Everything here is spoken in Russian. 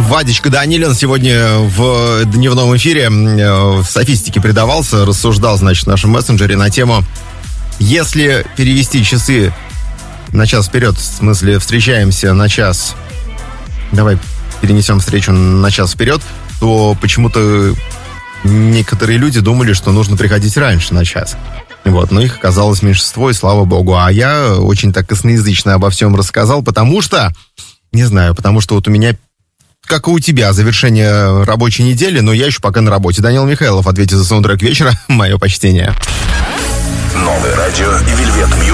Вадичка Данилин сегодня в дневном эфире в софистике предавался, рассуждал, значит, в нашем мессенджере на тему: если перевести часы на час вперед, в смысле встречаемся на час, давай перенесем встречу на час вперед, то почему-то некоторые люди думали, что нужно приходить раньше на час. Вот, но их оказалось меньшинство, и слава богу. А я очень так косноязычно обо всем рассказал, потому что вот у меня, как и у тебя, завершение рабочей недели, но я еще пока на работе. Данил Михайлов ответит за саундтрек вечера. Мое почтение. Новое радио и Velvet Music.